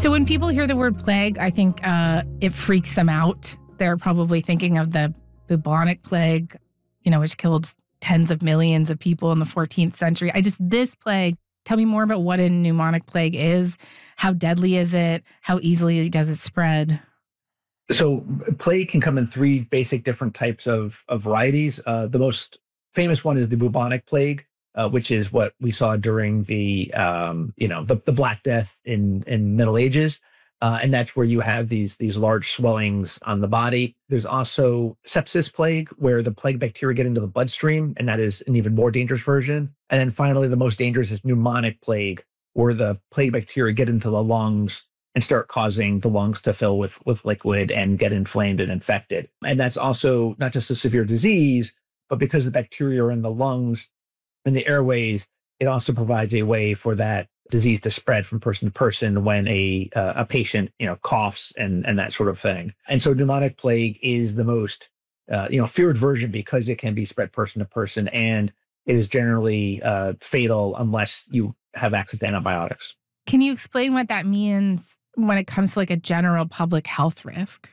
So when people hear the word plague, I think it freaks them out. They're probably thinking of the bubonic plague, which killed tens of millions of people in the 14th century. This plague, tell me more about what a pneumonic plague is. How deadly is it? How easily does it spread? So plague can come in three basic different types of varieties. The most famous one is the bubonic plague, which is what we saw during the Black Death in Middle Ages. And that's where you have these large swellings on the body. There's also sepsis plague, where the plague bacteria get into the bloodstream, and that is an even more dangerous version. And then finally, the most dangerous is pneumonic plague, where the plague bacteria get into the lungs and start causing the lungs to fill with liquid and get inflamed and infected. And that's also not just a severe disease, but because the bacteria are in the lungs and the airways, it also provides a way for that disease to spread from person to person when a patient, coughs and that sort of thing. And so pneumonic plague is the most, feared version because it can be spread person to person, and it is generally fatal unless you have access to antibiotics. Can you explain what that means when it comes to like a general public health risk?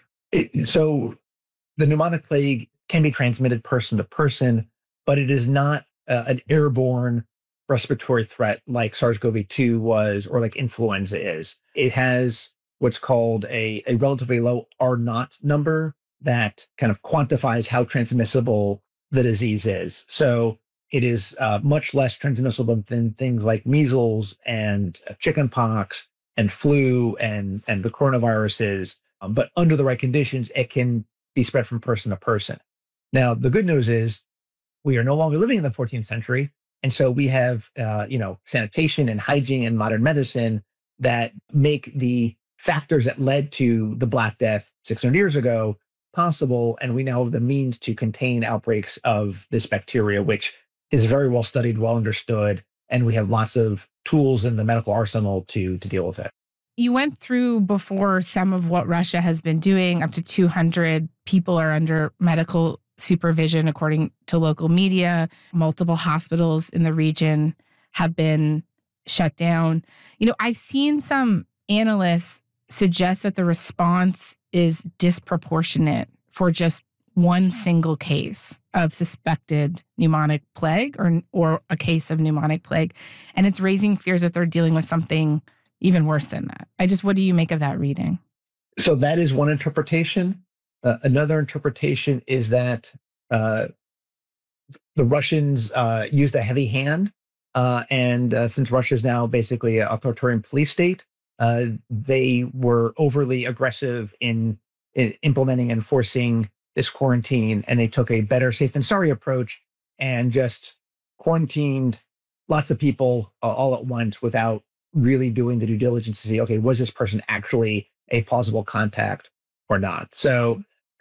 So the pneumonic plague can be transmitted person to person, but it is not an airborne respiratory threat like SARS-CoV-2 was or like influenza is. It has what's called a relatively low R0 number that kind of quantifies how transmissible the disease is. So it is much less transmissible than things like measles and chickenpox and flu and the coronaviruses. But under the right conditions, it can be spread from person to person. Now, the good news is we are no longer living in the 14th century. And so we have, sanitation and hygiene and modern medicine that make the factors that led to the Black Death 600 years ago possible. And we now have the means to contain outbreaks of this bacteria, which is very well studied, well understood. And we have lots of tools in the medical arsenal to deal with it. You went through before some of what Russia has been doing. Up to 200 people are under medical supervision, according to local media. Multiple hospitals in the region have been shut down. I've seen some analysts suggest that the response is disproportionate for just one single case of suspected pneumonic plague or a case of pneumonic plague. And it's raising fears that they're dealing with something even worse than that. What do you make of that reading? So that is one interpretation. Another interpretation is that the Russians used a heavy hand. And since Russia is now basically an authoritarian police state, they were overly aggressive in implementing and enforcing this quarantine. And they took a better safe than sorry approach and just quarantined lots of people all at once without really doing the due diligence to see, okay, was this person actually a plausible contact or not? So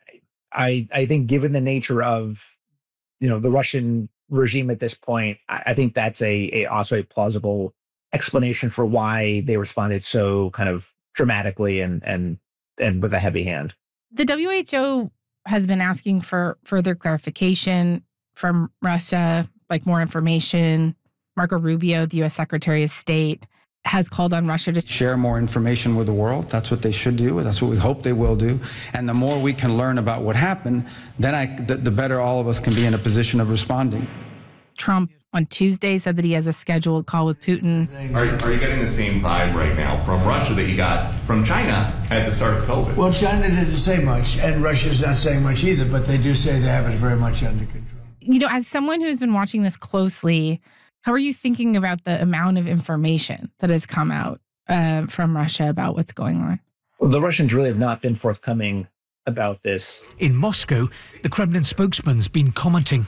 I think given the nature of, the Russian regime at this point, I think that's also a plausible explanation for why they responded so kind of dramatically and with a heavy hand. The WHO has been asking for further clarification from Russia, like more information. Marco Rubio, the U.S. Secretary of State, has called on Russia to share more information with the world. That's what they should do. That's what we hope they will do. And the more we can learn about what happened, then the better all of us can be in a position of responding. Trump on Tuesday said that he has a scheduled call with Putin. Are you getting the same vibe right now from Russia that you got from China at the start of COVID? Well, China didn't say much, and Russia's not saying much either, but they do say they have it very much under control. As someone who's been watching this closely, how are you thinking about the amount of information that has come out from Russia about what's going on? Well, the Russians really have not been forthcoming about this. In Moscow, the Kremlin spokesman's been commenting.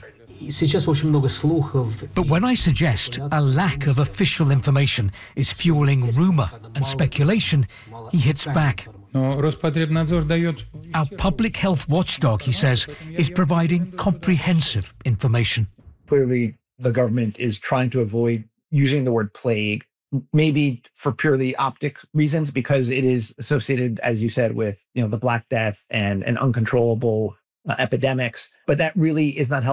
But when I suggest a lack of official information is fueling rumor and speculation, he hits back. Our public health watchdog, he says, is providing comprehensive information. Clearly, the government is trying to avoid using the word plague, maybe for purely optic reasons, because it is associated, as you said, with the Black Death and uncontrollable epidemics. But that really is not helpful.